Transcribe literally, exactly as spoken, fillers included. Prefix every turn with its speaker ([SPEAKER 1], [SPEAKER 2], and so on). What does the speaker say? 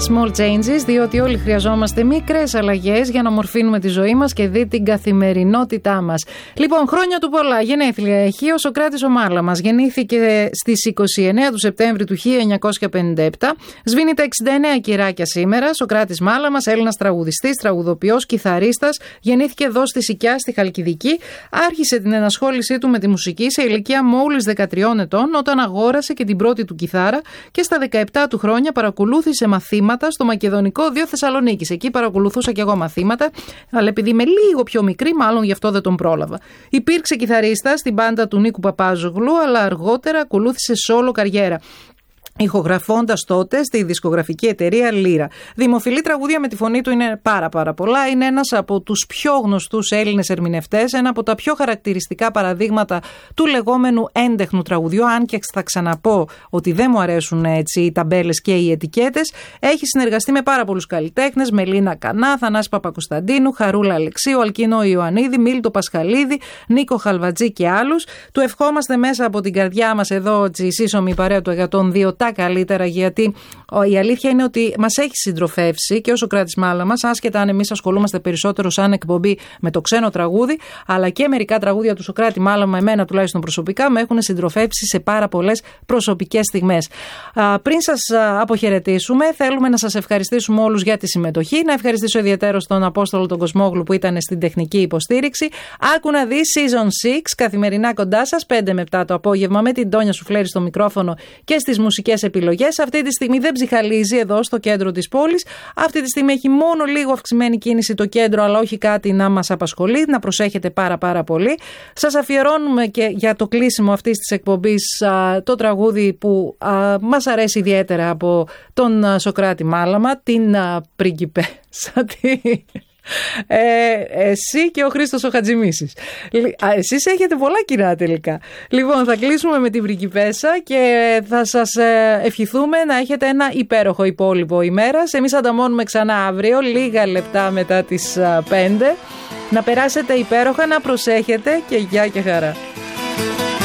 [SPEAKER 1] Small changes, διότι όλοι χρειαζόμαστε μικρές αλλαγές για να ομορφύνουμε τη ζωή μας και δει την καθημερινότητά μας. Λοιπόν, χρόνια του πολλά. Γενέθλια έχει ο Σωκράτης ο Μάλαμας. Γεννήθηκε στις είκοσι εννέα του Σεπτέμβρη του χίλια εννιακόσια πενήντα επτά. Σβήνει τα εξήντα εννέα κυράκια σήμερα. Σωκράτης Μάλαμας, Έλληνας τραγουδιστής, τραγουδοποιός, κιθαρίστας. Γεννήθηκε εδώ στη Σικιά, στη Χαλκιδική. Άρχισε την ενασχόλησή του με τη μουσική σε ηλικία μόλις δεκατριών ετών, όταν αγόρασε και την πρώτη του κιθάρα, και στα δεκαεπτά του χρόνια παρακολούθησε μαθήματα στο Μακεδονικό Δύο Θεσσαλονίκης. Εκεί παρακολουθούσα και εγώ μαθήματα, αλλά επειδή είμαι λίγο πιο μικρή, μάλλον γι' αυτό δεν τον πρόλαβα. Υπήρξε κιθαρίστα στην μπάντα του Νίκου Παπάζογλου, αλλά αργότερα ακολούθησε solo καριέρα, ηχογραφώντας τότε στη δισκογραφική εταιρεία Λύρα. Δημοφιλή τραγούδια με τη φωνή του είναι πάρα πάρα πολλά. Είναι ένας από τους πιο γνωστούς Έλληνες ερμηνευτές, ένα από τα πιο χαρακτηριστικά παραδείγματα του λεγόμενου έντεχνου τραγουδιού, αν και θα ξαναπώ ότι δεν μου αρέσουν έτσι οι ταμπέλες και οι ετικέτες. Έχει συνεργαστεί με πάρα πολλούς καλλιτέχνες, Μελίνα Κανά, Θανάση Παπακοσταντίνου, Χαρούλα Αλεξίου, Αλκίνο Ιωαννίδη, Μίλτο Πασχαλίδη, Νίκο Χαλβατζή και άλλους. Του ευχόμαστε μέσα από την καρδιά μας εδώ η σύσσωμη παρέα του εκατόν δύο τα καλύτερα, γιατί η αλήθεια είναι ότι μας έχει συντροφεύσει και ο Σωκράτης Μάλαμας, άσχετα αν εμείς ασχολούμαστε περισσότερο σαν εκπομπή με το ξένο τραγούδι, αλλά και μερικά τραγούδια του Σωκράτη Μάλαμα, εμένα τουλάχιστον προσωπικά, με έχουν συντροφεύσει σε πάρα πολλές προσωπικές στιγμές. Πριν σας αποχαιρετήσουμε, θέλουμε να σας ευχαριστήσουμε όλους για τη συμμετοχή. Να ευχαριστήσω ιδιαίτερα τον Απόστολο τον Κοσμόγλου που ήταν στην τεχνική υποστήριξη. Άκου να δει Season έξι, καθημερινά κοντά σας, πέντε με επτά το απόγευμα, με την Τόνια Σουφλέρη στο μικρόφωνο και στις μουσικές επιλογές. Αυτή τη στιγμή δεν ψυχαλίζει εδώ στο κέντρο της πόλης. Αυτή τη στιγμή έχει μόνο λίγο αυξημένη κίνηση το κέντρο, αλλά όχι κάτι να μας απασχολεί. Να προσέχετε πάρα πάρα πολύ. Σας αφιερώνουμε και για το κλείσιμο αυτής της εκπομπής α, το τραγούδι που α, μας αρέσει ιδιαίτερα από τον α, Σωκράτη Μάλαμα, την α, πριγκιπέσα. Ε, εσύ και ο Χρήστος ο Χατζημίσης. Εσείς έχετε πολλά κοινά τελικά. Λοιπόν, θα κλείσουμε με την πριγκιπέσα και θα σας ευχηθούμε να έχετε ένα υπέροχο υπόλοιπο ημέρας. Εμείς ανταμώνουμε ξανά αύριο, λίγα λεπτά μετά τις πέντε. Να περάσετε υπέροχα, να προσέχετε και γεια και χαρά.